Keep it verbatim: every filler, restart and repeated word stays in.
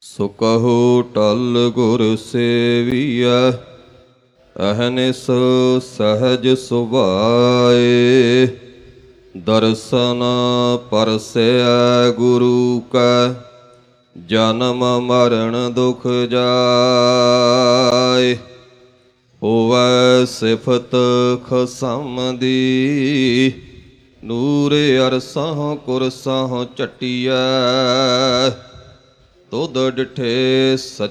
ਸੋ ਕਹੋ ਟਲ ਗੁਰ ਸੇਵੀਐ, ਅਹਨਿਸ ਸਹਜ ਸੁਭਾਏ। ਦਰਸ਼ਨ ਪਰਸੈ ਗੁਰੂ ਕੈ, ਜਨਮ ਮਰਨ ਦੁਖ ਜਾਏ। ਹੋਵੈ ਸਿਫਤ ਖਸਮ ਦੀ, ਨੂਰ ਅਰਸਹੁ ਕੁਰਸਹੁ ਝਟੀਐ। ਤੁਧ ਡਿਠੇ ਸਚ